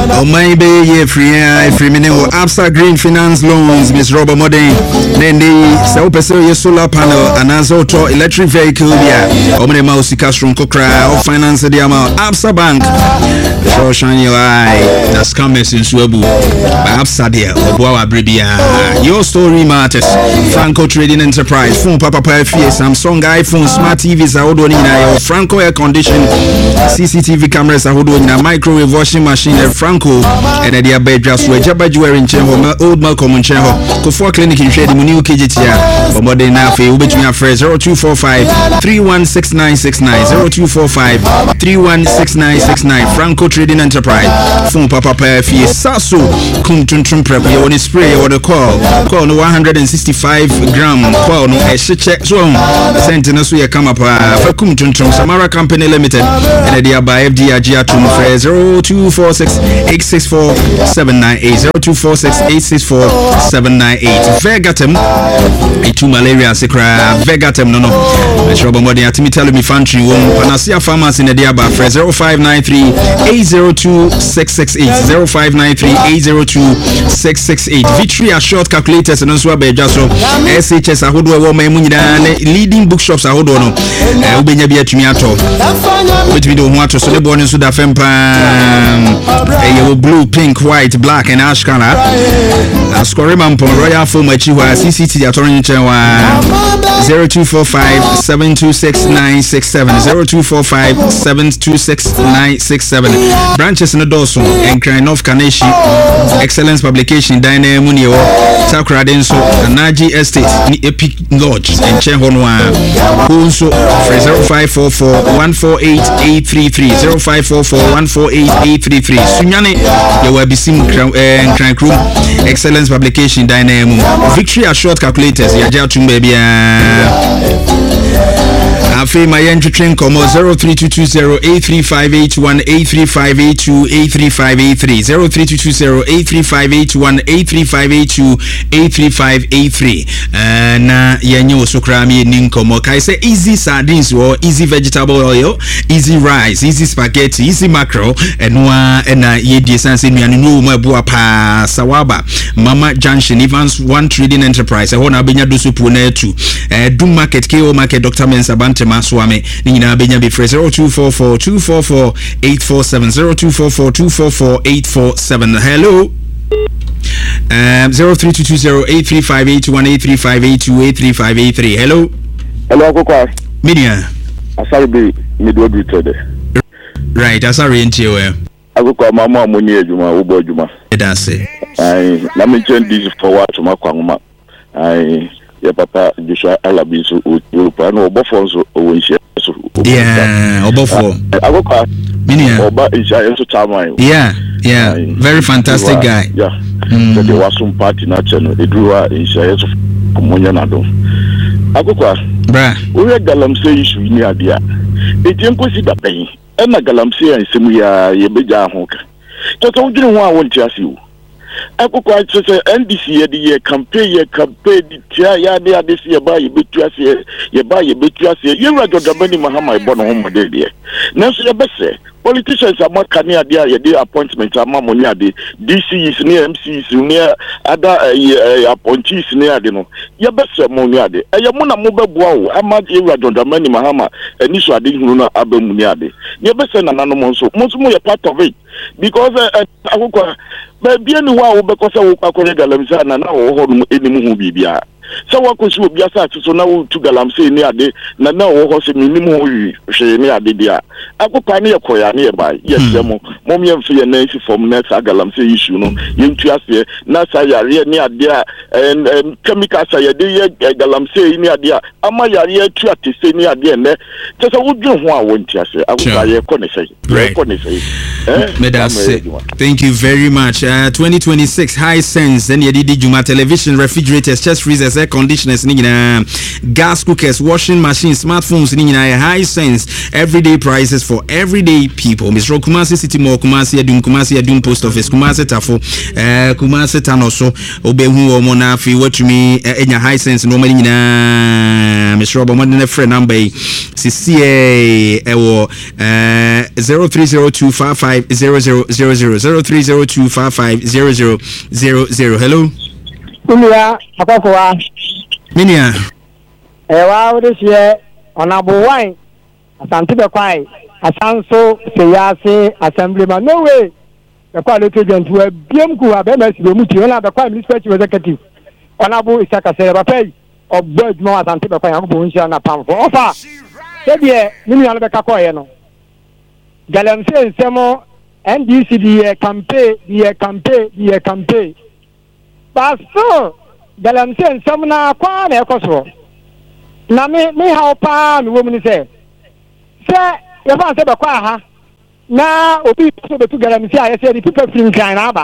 Oh my baby, free me now. Absa Green Finance Loans, Miss Robert Modern. Then the so solar panel and as auto electric vehicle. Yeah, Omni Mouse Castron Kokra or finance the amount. Absa Bank. So shine your eye. That's coming since Webu. Absa dear, Oboa Bribia. Your story matters. Franco Trading Enterprise. Phone Papa Samsung iPhone, smart TVs, Ahodonina, Franco air condition, CCTV cameras, Ahodonina, microwave washing machine, Franco, and a dear bed just where Jabba in Chenho, Old Malcolm in Chenho, Kofo Clinic in Shady, Munu KGTR, or more than enough, between our friends 0245 316969, 0245 316969, Franco Trading Enterprise, Phone Papa Pafi, Sasso, Kuntum Prep, you want to spray or the call no 165 gram, call no a check so Sentinel so you come up for Kuntum Samara Company Limited, and a dear by FDRG to 0246 864 798 0246 864 798 Vegatum itu malaria sekra Vegatum no trouble more than tell me fantry Panasia Farmers in the dear by 0593 802 668 0593 802 668 Victory Assured Calculators and also be just so SHS ahodo wo mamunida leading bookshops ahodo no ubenya bia tumi ato between the one to so the born so da fempa blue, pink, white, black, and ash color. Score Mampo, Royal Foam, Chihuahua, CCT, Attorney Chewa 0245 726 967 0245 726 967. Branches in the Dawson, and Crying of Kaneshi, Excellence Publication, Dine Munio, Takra Denso, Naji Estate, Epic Lodge, and Chehonwa. Also, 0544 148 833 0544 148 833. Sunyane, you will be seen Crank Room, Excellence Publication, Dynamo, Victory Assured Calculators, Yajatum baby. Afi my entry train come 03220 83581 83582 83583 03220 83581 83582 na yenyo sokrami ninkomo kai say easy sardines or easy vegetable oil, easy rice, easy spaghetti, easy mackerel and ye sense in no mabua pa sawaba Mama Junction Evans One Trading Enterprise hona benya do supu na tu do market KO market Dr. Mensa Bantema Swame nina benya be 0244 244 847 0244 244 847. Hello 03220 83581 83582 83583. Hello Kokwa Media Asari be midwood today. Right, Asari ntiwe Kokwa mama munye ejuma ubo ejuma edase ai na me change this forward to makwanguma ai ya papa Joshua Alabiso Europa no obofonso owonhia so yeah obofo Kokwa Media oba isha so chamai yeah very fantastic guy yeah so the wasum party na channel edruwa isha so komonya na do Kokwa bra we galamse issue ni adia etienkosi da pen na galamse ansemu ya yebeja ahoka toto udwene ho a wonti ase wo Kokwa se NDC ye campaign tia ya de adese ye ba yebetu ase yewura dodamani mahama ibono ho model de nanso ye bese politicians amaka ni ade ye de appointment amamo ni ade DCs ni MCs ni ada appointees ni ade no ye bese mo ni ade ye mo na mo beboa wo ama yewura dodamani mahama ani so ade hunu na abamu ni ade ye bese na nano mo mo ye part of it because Kokwa baby any wa wo bekosa wo akore galamsa na wo ho no enimu hu bibia se wa kosi obi asa so na wo tu galamsa ni ade na wo ho se minimu ho hwe ni ade dia Kokwa ne yekoya ne ye ba yes mo mom ye mfe ye na isi form na sa galamsa issue no ye ntu ase na sa yare ni ade a chemical sa ye de ye galamsa ni ade a ama yare atu atese ni ade ne se se wo dwen ho a wonti ase Kokwa ye ko ne sei thank you very much. 2026 high sense then you did Juma television, refrigerators, chest freezers, air conditioners ni nyina, gas cookers, washing machines, smartphones ni nyina, high sense everyday prices for everyday people. Mr. Kumasi City Mall, Kumasi Adum Post Office, Kumasi Tafo, Kumasi Tanoso, Obehu Omonafi, watchme enya high sense no many nyina. Mr. Robo Modern friend number CCA ewo 0302550000 0302550000. Hello. Minia, Papa. Minia. Ewa this year on Abu Wine, Asante Bekwai, Asanso, Seyase, Assemblyman. No way. The quality agent who are BMQ, Abemes, Muti, one of the Prime Minister Executive. On Abu Isaka Serapay, or Bird More Asante Bekwai, Buncha, and a pound for offer. Said ye, Minia Becacoyano. Galamse, Samo, NDC, the campaign. But so, Galamse, Samna, Kwan, Ecoso. Na me how pa me woman say you want say bakwa ha na obi so betu Galamse I say the people free kind aba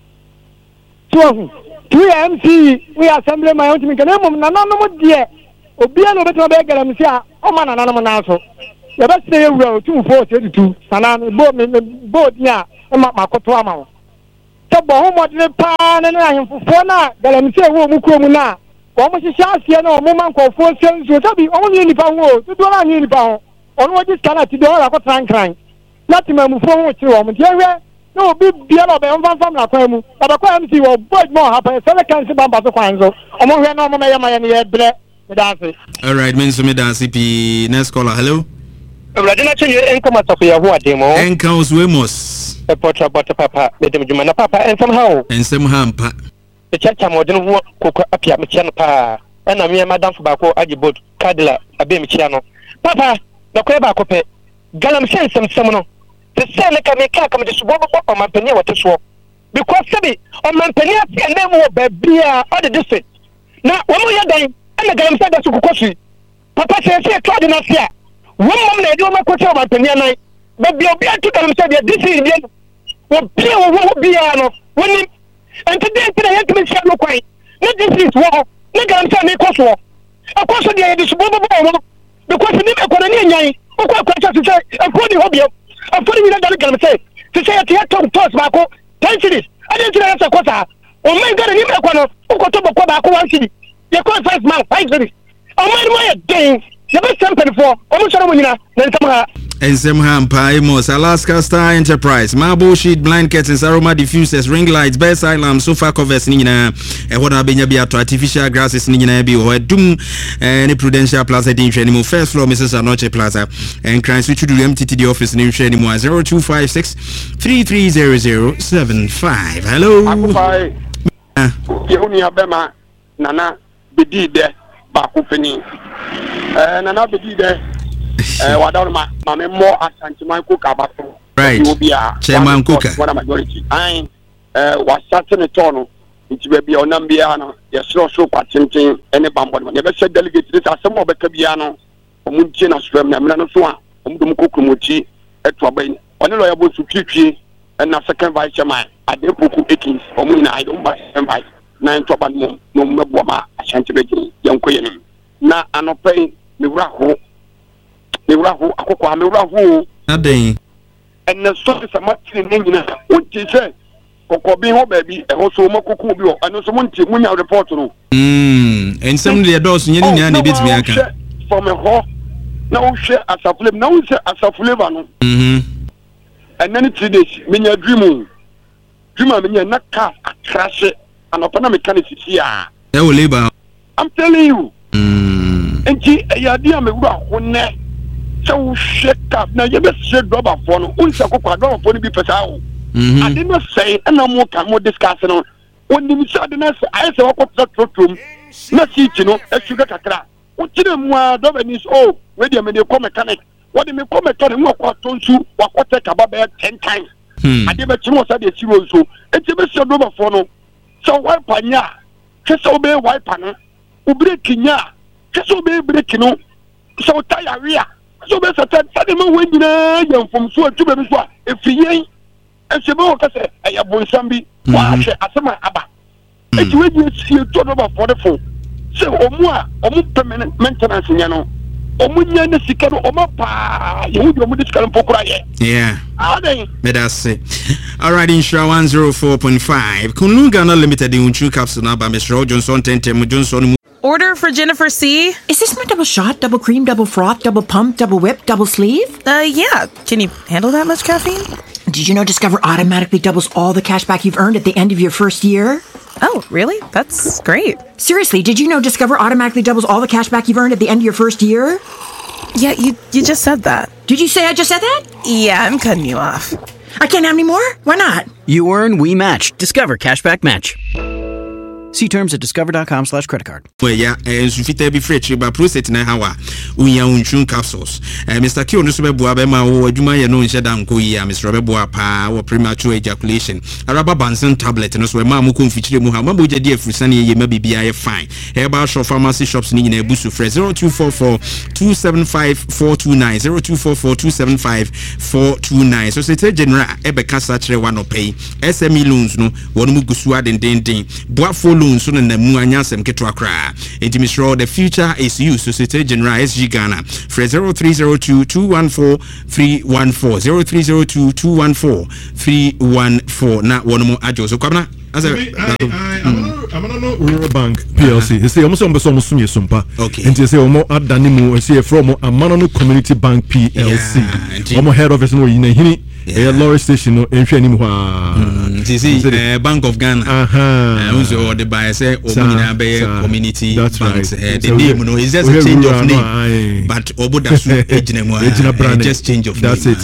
so 2MC we assembly my own me kan na no de obi na betu be Galamse a o ma na na so you be say you 2422 sana bo nya ma makoto ama so bo ho modle pa na ahemfofo na Galamse wo mu kro mu na Omo si shasia na omo man ko fo senso tabi omo ni nipa ho to do na ni nipa ho ono wo ji skana ti do ra ko trankran lati mamu fo ho chiro omo tie we na obi bia na be mfam na kwa mu aba kwa MC wo board mo happen sele kan si bamba so kwan so omo hwe na omo meye maye ne ye bre me dance. All right, men so me dance p next caller. Hello. Brother na chenye enka matako ya ho ademo enka oswemos e potra bota papa me dem juma na papa ensem hampa the church modern wo koko apia me chia no pa na me madam fo ba ko agibot kadla abe me chia no papa na ko ba ko pe Galamse sem no the same ka me ka me subo bo mampani wote so because sabi o mampani afi na mo ba bia all the district na wo mo yadan na Galamse da su kokosi papa se try na sia wo mom na edi o makoche o mampani anai ba bia obi atu Galamse dia district dia wo bia wo bia no woni and today I to make no quite. Not this is war. Nigga, I'm saying, because war. Of course, the disposable because the nigga got any yay. Of course, to say, according to hobby, according to the to say, at the top toss, Marco, 10 cities. I didn't answer a quarter. Oh, my God, and you make one who got to Baco 1 city. You can't 5 miles, 5 cities. Oh, my game. The best temper for almost a winner, then somehow. Ensem hampa Amos Alaska Star Enterprise marble sheet blind curtains aroma diffusers ring lights bedside lamps sofa covers ni nyina what abenya bi ato artificial grasses ni nyina bi ho dum ni Prudential Plaza din hwe ni mo first floor Mrs. Anoche Plaza and crime switch to the MTTD office ni hwe ni mo 0256 330075. Hello akufai yehuni abema nana bedi de ba kufeni nana bedi de wadawno ma me mo asantiman ko kabato right chairman koka what majority I was certain tono nti ba bia onam bia no ye so kwatenten ene bambod ne be se delegate this asem obeka bia no omuntie na swem na mena no so a omdum kokromoti eto aban one lawyer bo su twitwi na second vice chairman adepoku ekins omuna I don't buy second vice na ento aban mo no mebo ma asante beji yankoye ni na anopai me wura ho akoko amewuraho aden and so se matini nyina wonti se kokobi ho ba bi e ho so makoko bi o ano so monti munya report no ensem le dos nyeni nya na bitimi aka for me ho na wo hwe asafule na wo se asafule ba no and then 3 days menya dream menya na ka crash anopa na mechanic sia e wo labor I'm telling you enti ya dia mewuraho ne so shake up na you be shake rubber for no unsa kokwa rubber for no bi pesa o I did not say and no more discuss no when you said na I say what trotrom na see you know e sugar kakra o tire mu a rubber is oh we dey me dey come mechanic what dey me come mechanic no kwa tonsu wa kwata ka ba 10 times I dey be chimo say dey zero so e ti be shake rubber for no so why panya so be why pan o break nya so be break no so tire rear so be certain man when you know from so to be so if yen and se bo ka se ayabonsam bi wa hwe asema aba eti we you see to number 44 so omu permanent maintenance nya no omu nya ne sika no omu pa ye hu omu de sika no pokura ye yeah adai that's it. All right, Insura 104.5 Kunu Ghana Limited in Unchu capsule na ba Mr. Johnson Tentem Johnson. Order for Jennifer C. Is this my double shot, double cream, double froth, double pump, double whip, double sleeve? Yeah. Can you handle that much caffeine? Did you know Discover automatically doubles all the cash back you've earned at the end of your first year? Oh, really? That's great. Seriously, did you know Discover automatically doubles all the cash back you've earned at the end of your first year? Yeah, you just said that. Did you say I just said that? Yeah, I'm cutting you off. I can't have any more? Why not? You earn, we match. Discover Cashback Match. See terms at discover.com/creditcard. Well, yeah, Sufita be free, but process na hawa. Unya unchun capsules. Mr. Kyo no sube bua bema o adwuma ye no nhye dan ko yi Mr. Bua pa o premature ejaculation. Araba Bansen tablet no so ma mu ko mfichire mu ha ma boje de afrisane ye ma bibia ye fine. Herbal shop pharmacy shops ni nyina ebusu free 0244 275 429 0244 275 429. So say general ebe kasa kire wa no pay. SME loans no wonu mu gusu adendenden. Bua loans so na mu anyasem ketwa kra enti misro the future is you Societe General SG Ghana for 0302 214 314 0302 214 314 na one more ajo so kwabna I'm not Rural Bank PLC. They say almost sumpa. Okay. And they say almost adanimu. They say from Amanono Community Bank PLC. Almost head office no in hini. Lorry station no entry anymore. This is Bank of Ghana. Also the buyer say Omina Community Banks. The name no is just a change of name. But Obodasu ejinemo just change of name. That's it.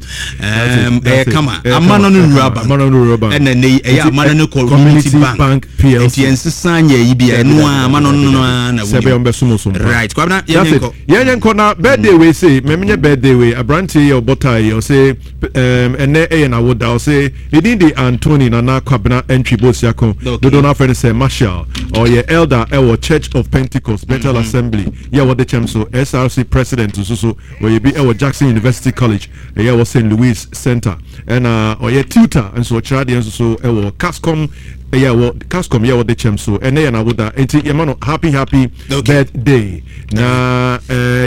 Come on. Amanono Rural Bank. And then they Amanono Community Bank PLC. Ensanya ibia no Amanono na sebe ombesumo. Right. Kwabna yenko na birthday we say memnya birthday we abranti or botai or say and na would I'll say he did the Anthony Nana Kwabna entry Bosiako. They don't have any say Marshall or your elder our Church of Pentecost Bethel Assembly. Yeah, what the chamso SRC president so where you be our Jackson University College. Yeah, was St. Louis Center and or your tutor and so Chadi and so our Cascom. Yeah, well, Cascom, yeah, what the chamso and then I would happy birthday. Na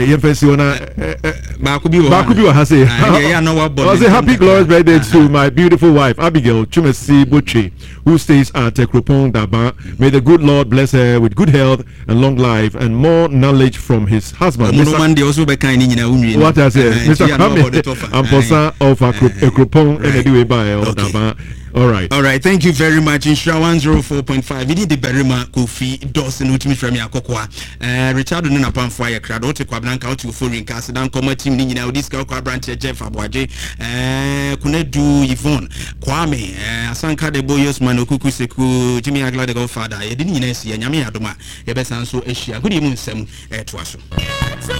Bakubi has a happy glorious birthday to my beautiful wife Abigail Chumesi Buchi, who stays at Tekropong Daba. May the good Lord bless her with good health and long life and more knowledge from his husband. What I say, Mr. Kwame Amposa of Ekropong and Ediwe by Daba. All right. Thank you very much. Insura 104.5. We did the Berima Kofi Dawson Ultimate Frame Akokwa. Richard Nuna Pamfire Crowd to Quablanca to Foreign Castle down Comma Team Nina, this girl branch Jeff Abwaje, Kunedu Yvonne, Kwame, Asanka de Boyos Manokuku Seku, Jimmy Agla the Godfather, Edini Nesi, and Yami Adoma, Ebesanso Asia. Good evening, Sam Twasso.